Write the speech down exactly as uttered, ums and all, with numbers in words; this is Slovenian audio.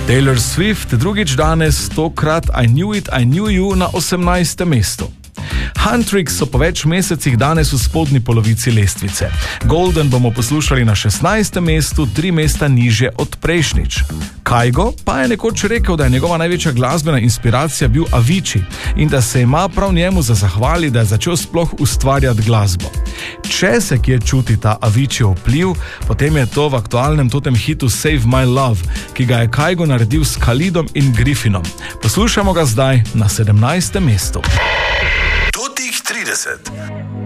Taylor Swift drugič danes, tokrat I Knew It, I Knew You na osemnajstem mestu. Huntrix so po več mesecih danes v spodnji polovici lestvice. Golden bomo poslušali na šestnajstem mestu, tri mesta nižje od prejšnjič. Kygo pa je nekoč rekel, da je njegova največja glasbena inspiracija bil Avicii in da se ima prav njemu za zahvali, da je začel sploh ustvarjati glasbo. Če se kje čuti ta Aviciijev vpliv, potem je to v aktualnem totem hitu Save My Love, ki ga je Kygo naredil s Khalidom in Griffinom. Poslušamo ga zdaj na sedemnajstem mestu. trideset.